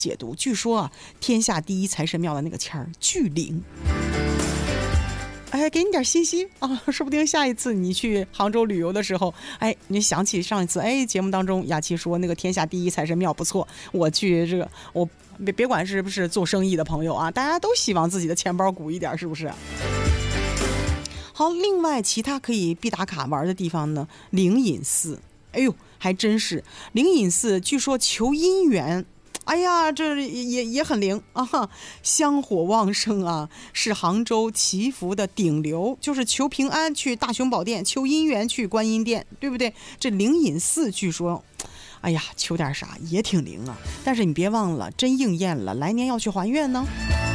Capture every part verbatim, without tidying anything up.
解读。据说啊，天下第一财神庙的那个签儿巨灵。哎，给你点信息啊，说不定下一次你去杭州旅游的时候，哎，你想起上一次，哎，节目当中雅琪说那个天下第一财神庙不错，我去这个，我别别管是不是做生意的朋友啊，大家都希望自己的钱包鼓一点，是不是？好，另外其他可以必打卡玩的地方呢，灵隐寺，哎呦，还真是灵隐寺，据说求姻缘。哎呀，这也也很灵啊！香火旺盛啊，是杭州祈福的顶流，就是求平安去大雄宝殿，求姻缘去观音殿，对不对？这灵隐寺据说，哎呀，求点啥也挺灵啊。但是你别忘了，真应验了，来年要去还愿呢。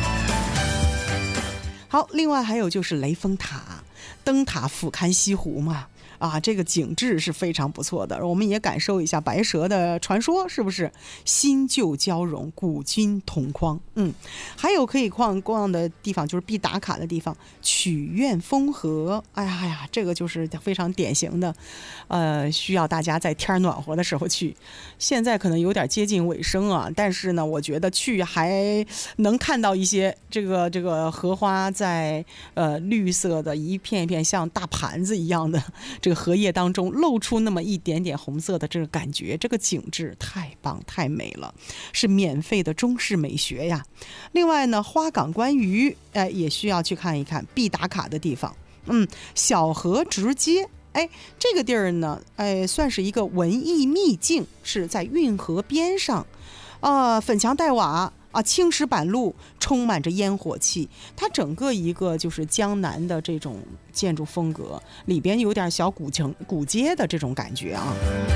好，另外还有就是雷峰塔，灯塔俯瞰西湖嘛。啊，这个景致是非常不错的，我们也感受一下白蛇的传说，是不是新旧交融，古今同框？嗯，还有可以逛逛的地方，就是必打卡的地方，曲苑风荷。哎呀哎呀，这个就是非常典型的，呃，需要大家在天暖和的时候去。现在可能有点接近尾声啊，但是呢，我觉得去还能看到一些这个这个荷花在呃绿色的一片一片像大盘子一样的。这个荷叶当中露出那么一点点红色的这个感觉，这个景致太棒太美了，是免费的中式美学呀。另外呢，花港观鱼，哎，也需要去看一看，必打卡的地方。嗯，小河直街，哎，这个地儿呢，哎，算是一个文艺秘境，是在运河边上，呃，粉墙黛瓦。啊，青石板路充满着烟火气，它整个一个就是江南的这种建筑风格，里边有点小古城古街的这种感觉啊。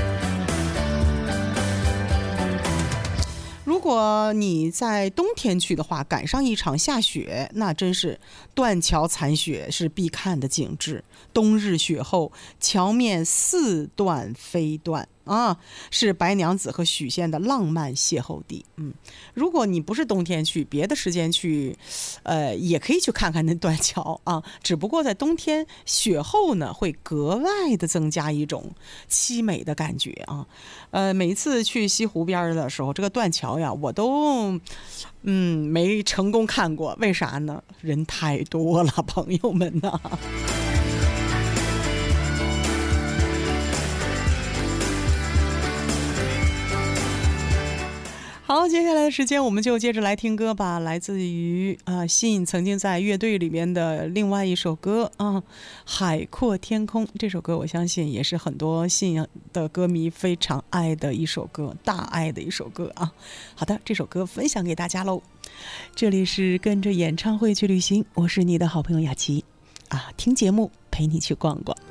如果你在冬天去的话，赶上一场下雪，那真是断桥残雪是必看的景致。冬日雪后，桥面似断非断啊，是白娘子和许仙的浪漫邂逅地。嗯，如果你不是冬天去，别的时间去，呃，也可以去看看那断桥啊。只不过在冬天雪后呢，会格外的增加一种凄美的感觉啊。呃，每一次去西湖边的时候，这个断桥呀，我都嗯没成功看过，为啥呢？人太多了，朋友们呐。好，接下来的时间我们就接着来听歌吧，来自于啊信曾经在乐队里面的另外一首歌啊，《海阔天空》这首歌，我相信也是很多信的歌迷非常爱的一首歌，大爱的一首歌啊。好的，这首歌分享给大家喽。这里是跟着演唱会去旅行，我是你的好朋友雅琪啊，听节目陪你去逛逛。